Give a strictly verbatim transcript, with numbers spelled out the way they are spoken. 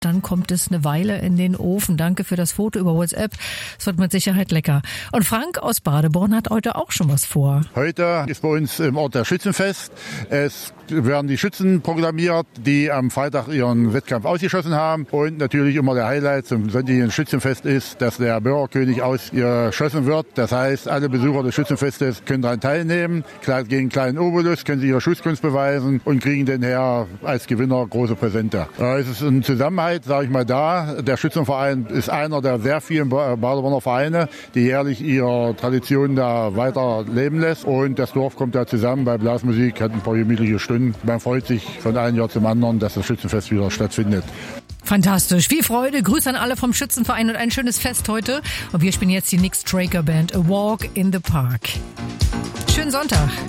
dann kommt es eine Weile in den Ofen. Danke für das Foto über WhatsApp. Es wird mit Sicherheit lecker. Und Frank aus Badeborn hat heute auch schon was vor. Heute ist bei uns im Ort der Schützenfest. Es werden die Schützen proklamiert, die am Freitag ihren Wettkampf ausgeschossen haben. Und natürlich immer der Highlight zum sonntäglichen Schützenfest ist, dass der Bürgerkönig ausgeschossen wird. Das heißt, alle Besucher des Schützenfestes können daran teilnehmen. Gegen einen kleinen Obolus können sie ihre Schusskunst beweisen und kriegen dann her als Gewinner große Präsente. Es ist ein Zusammenhalt, sage ich mal, da. Der Schützenverein ist einer der sehr vielen Badeborner Vereine, die jährlich ihre Tradition da weiter leben lässt. Und das Dorf kommt da zusammen bei Blasmusik, hat ein paar gemütliche Stunden. Man freut sich von einem Jahr zum anderen, dass das Schützenfest wieder stattfindet. Fantastisch. Viel Freude. Grüße an alle vom Schützenverein und ein schönes Fest heute. Und wir spielen jetzt die Nick Straker Band, A Walk in the Park. Schönen Sonntag.